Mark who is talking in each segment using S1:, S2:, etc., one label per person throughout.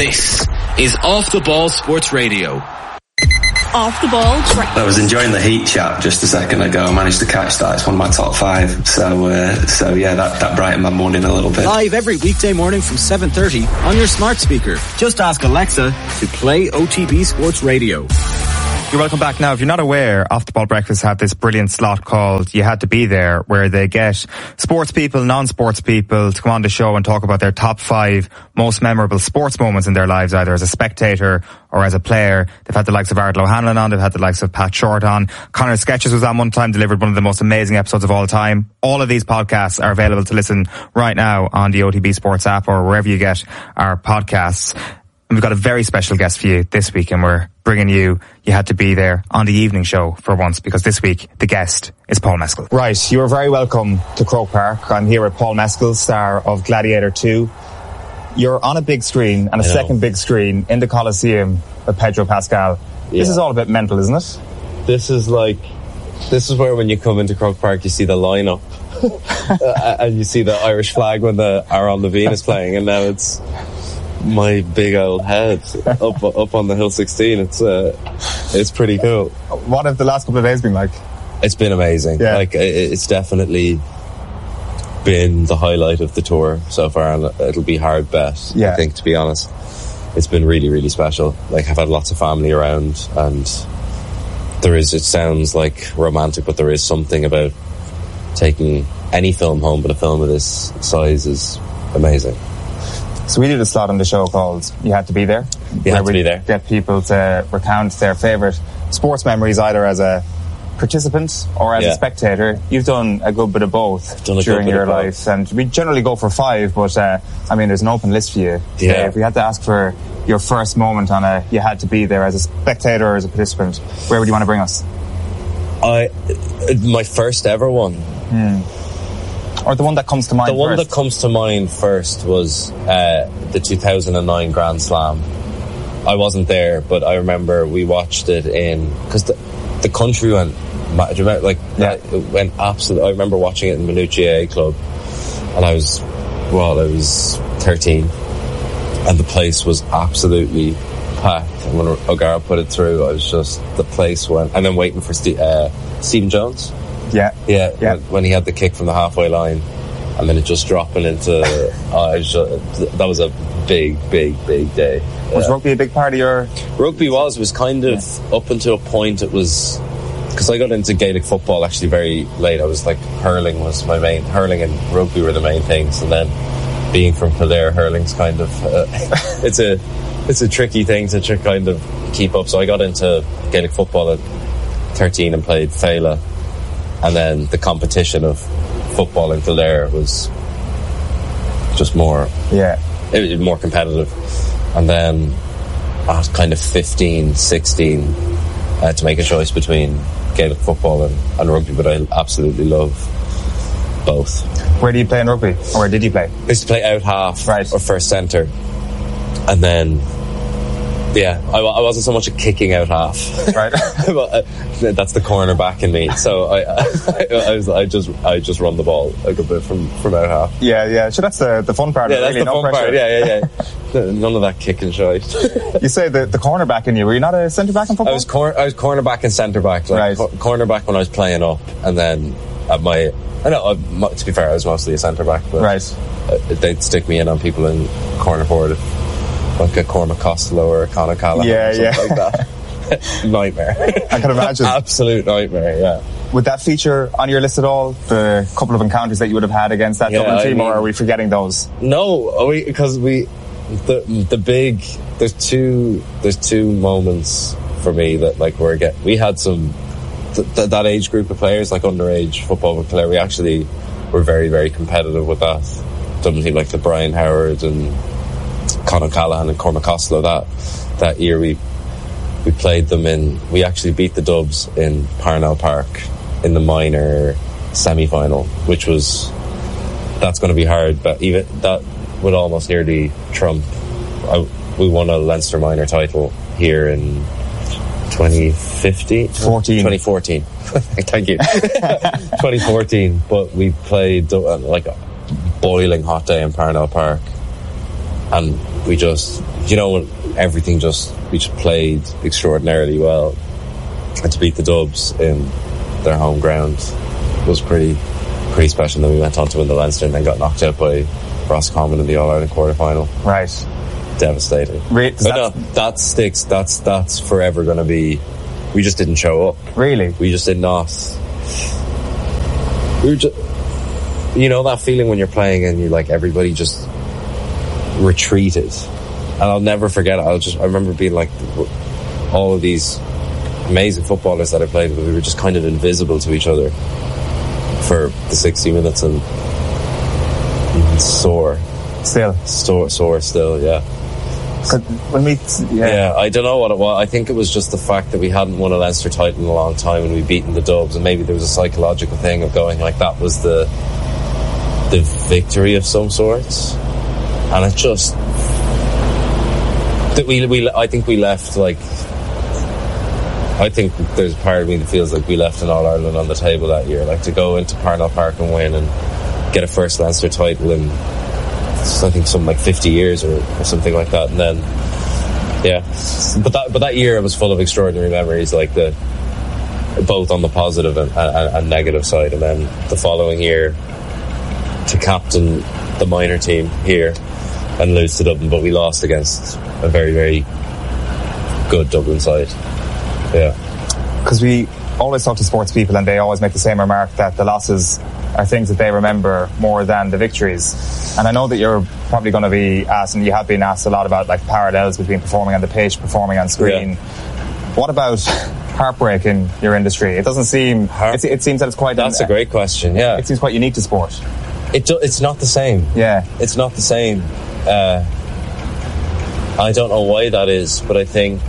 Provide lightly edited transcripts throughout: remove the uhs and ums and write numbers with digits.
S1: This is Off the Ball Sports Radio.
S2: Off the Ball.
S3: I was enjoying the Heat chat just a second ago. I managed to catch that. It's one of my top 5. So yeah, that brightened my morning a little bit.
S4: Live every weekday morning from 7:30 on your smart speaker. Just ask Alexa to play OTB Sports Radio.
S5: You're welcome back. Now, if you're not aware, Off the Ball Breakfast have this brilliant slot called You Had to Be There, where they get sports people, non-sports people to come on the show and talk about their top 5 most memorable sports moments in their lives, either as a spectator or as a player. They've had the likes of Ardal O'Hanlon on, they've had the likes of Pat Short on. Connor Sketches was on one time, delivered one of the most amazing episodes of all time. All of these podcasts are available to listen right now on the OTB Sports app or wherever you get our podcasts. And we've got a very special guest for you this week, and we're bringing You Had to Be There on the evening show for once, because this week the guest is Paul Mescal. Right, you are very welcome to Croke Park. I'm here with Paul Mescal, star of Gladiator 2. You're on a big screen and a second big screen in the Coliseum with Pedro Pascal. Yeah. This is all a bit mental, isn't it?
S6: This is where when you come into Croke Park you see the lineup and you see the Irish flag when the Aaron Levine is playing, and now it's my big old head up on the Hill 16. It's pretty cool.
S5: What have the last couple of days been like?
S6: It's been amazing. Yeah. Like, it's definitely been the highlight of the tour so far, and it'll be hard bet, I think, to be honest. It's been really, really special. Like, I've had lots of family around, and it sounds like romantic, but there is something about taking any film home, but a film of this size is amazing.
S5: So we did a slot on the show called You Had to Be There.
S6: You Had to Be There.
S5: Get people to recount their favourite sports memories, either as a participant or as a spectator. You've done a good bit of both during your life, and we generally go for 5, but there's an open list for you today. Yeah. If we had to ask for your first moment on a You Had to Be There as a spectator or as a participant, where would you want to bring us?
S6: My first ever one.
S5: Or the one that comes to mind first?
S6: The one that comes to mind first was the 2009 Grand Slam. I wasn't there, but I remember we watched it because the country went, do you remember, it went absolutely. I remember watching it in Manucci AA Club, and I was 13, and the place was absolutely packed. And when O'Gara put it through, the place went, and then waiting for Stephen Jones. Yeah. When he had the kick from the halfway line, and then it just dropping into, that was a big, big, big day.
S5: Was rugby a big part of your?
S6: Rugby was kind of up until a point. It was because I got into Gaelic football actually very late. I was like, hurling and rugby were the main things, and then being from Kildare, hurling's kind of it's a tricky thing to kind of keep up. So I got into Gaelic football at 13 and played Fela. And then the competition of football in Kildare was just more, it was more competitive. And then I was kind of 15, 16 to make a choice between Gaelic football and rugby, but I absolutely love both.
S5: Where do you play in rugby? Or where did you play?
S6: I used to play out half or first centre. And then I wasn't so much a kicking out half,
S5: right?
S6: But, that's the cornerback in me. So I just run the ball a good bit from out half.
S5: Yeah. So that's the fun part.
S6: Yeah, that's the fun part. Yeah. None of that kicking shite.
S5: You say the cornerback in you. Were you not a centre back in football?
S6: I was cornerback and centre back. Right. Cornerback when I was playing up, and then to be fair, I was mostly a centre back. But
S5: right.
S6: They'd stick me in on people in corner forward. Like a Cormac Costello or a Conor Callaghan or something like that. Nightmare. I can imagine. Absolute nightmare, yeah.
S5: Would that feature on your list at all? The couple of encounters that you would have had against that Dublin team, or are we forgetting those?
S6: No, because there's two moments for me that we had some that age group of players, like underage football player. We actually were very, very competitive with that Dublin team, like the Brian Howard and Conor Callaghan and Cormac Costello. That year we played them we actually beat the Dubs in Parnell Park in the minor semi-final, which that's going to be hard, but even that would almost nearly trump. We won a Leinster minor title here in 2014. Thank you. 2014, but we played like a boiling hot day in Parnell Park, and we just, when everything we just played extraordinarily well, and to beat the Dubs in their home ground was pretty special. Then we went on to win the Leinster and then got knocked out by Roscommon in the All-Ireland quarter-final.
S5: Right.
S6: Devastating. That sticks. That's forever going to be. We just didn't show up.
S5: Really?
S6: We just did not. We were just, that feeling when you're playing and you everybody just retreated. And I'll never forget it. I remember being all of these amazing footballers that I played with, we were just kind of invisible to each other for the 60 minutes and sore still, yeah. I don't know what it was. I think it was just the fact that we hadn't won a Leinster title in a long time and we'd beaten the Dubs, and maybe there was a psychological thing of going that was the victory of some sorts, and it just that I think we left I think there's a part of me that feels like we left an All-Ireland on the table that year, to go into Parnell Park and win and get a first Leinster title in I think something 50 years or something like that. And then but that year it was full of extraordinary memories, both on the positive and negative side. And then the following year to captain the minor team here and lose to Dublin, but we lost against a very, very good Dublin side. Yeah.
S5: Because we always talk to sports people and they always make the same remark that the losses are things that they remember more than the victories. And I know that you're probably going to be asked, and you have been asked a lot about parallels between performing on the pitch, performing on screen. Yeah. What about heartbreak in your industry? It doesn't seem, it seems that it's quite...
S6: That's a great question, yeah.
S5: It seems quite unique to sport.
S6: It's not the same.
S5: Yeah.
S6: It's not the same. I don't know why that is, but I think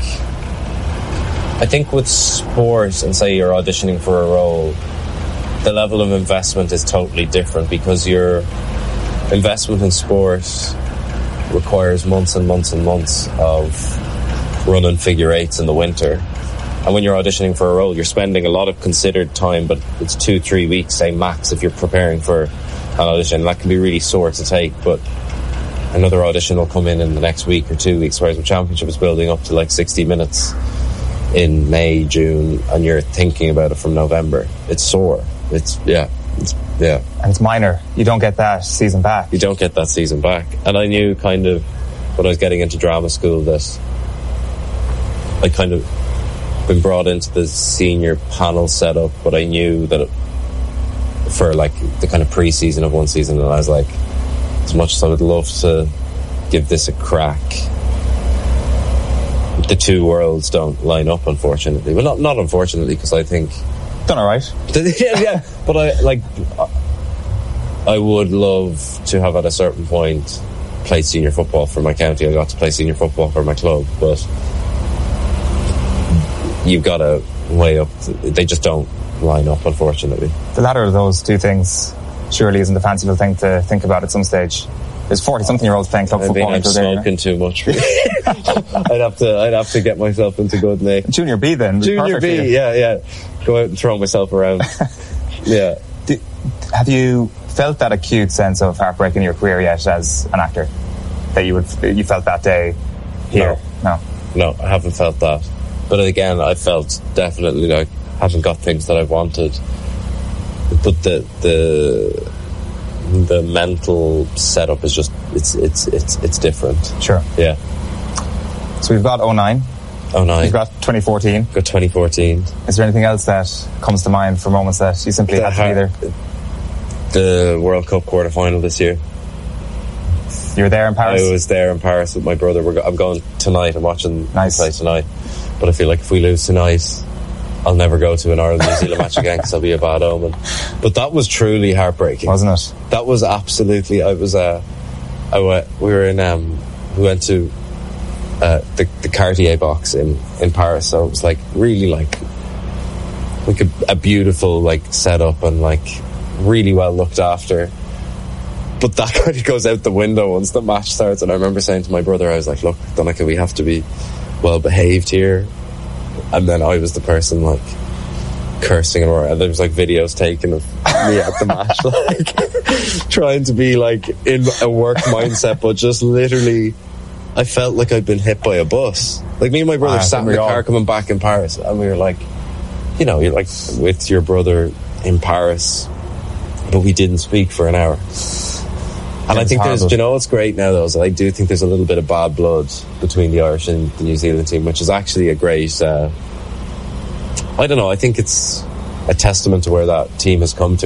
S6: with sport, and say you're auditioning for a role, the level of investment is totally different, because your investment in sport requires months and months and months of running figure eights in the winter. And when you're auditioning for a role, you're spending a lot of considered time, but it's 2-3 weeks, say max, if you're preparing for an audition. That can be really sore to take, but another audition will come in the next week or 2 weeks, whereas the championship is building up to 60 minutes in May, June, and you're thinking about it from November. It's sore. And it's minor.
S5: You don't get that season back.
S6: And I knew when I was getting into drama school that I kind of been brought into the senior panel setup, but I knew that for the kind of pre-season of one season, and I was as much as I would love to give this a crack, the two worlds don't line up, unfortunately. Well, not unfortunately, because I think
S5: done all right.
S6: Yeah, but I would love to have at a certain point played senior football for my county. I got to play senior football for my club, but you've got to weigh up. They just don't line up, unfortunately.
S5: The latter of those two things surely isn't a fanciful thing to think about at some stage. There's 40-something-year-olds playing club football.
S6: I'm smoking too much. I'd have to get myself into good nick.
S5: Junior B then.
S6: Junior B, yeah. Go out and throw myself around. Yeah.
S5: Have you felt that acute sense of heartbreak in your career yet as an actor? That you felt that day here? No,
S6: I haven't felt that. But again, I felt definitely I haven't got things that I wanted. But the mental setup is just it's different.
S5: Sure.
S6: Yeah.
S5: So we've got 09. We've got 2014.
S6: Got 2014.
S5: Is there anything else that comes to mind for moments that you simply had to be there?
S6: The World Cup quarter-final this year.
S5: You were there in Paris?
S6: I was there in Paris with my brother. I'm going tonight. I'm watching the play tonight. But I feel like if we lose tonight, I'll never go to an Ireland-New Zealand match again, because I'll be a bad omen. But that was truly heartbreaking,
S5: wasn't it?
S6: That was absolutely. We went to the Cartier box in Paris, so it was really a beautiful setup and really well looked after. But that kind of goes out the window once the match starts. And I remember saying to my brother, I was like, "Look, Donncha, we have to be well behaved here." And then I was the person cursing, and there was like videos taken of me at the match, like trying to be like in a work mindset, but just literally I felt like I'd been hit by a bus. Like, me and my brother sat in the car coming back in Paris, and we were like, you know, you're like with your brother in Paris, but we didn't speak for an hour. And I think there's, you know, what's great now though, is I do think there's a little bit of bad blood between the Irish and the New Zealand team, which is actually a great, I don't know, I think it's a testament to where that team has come to.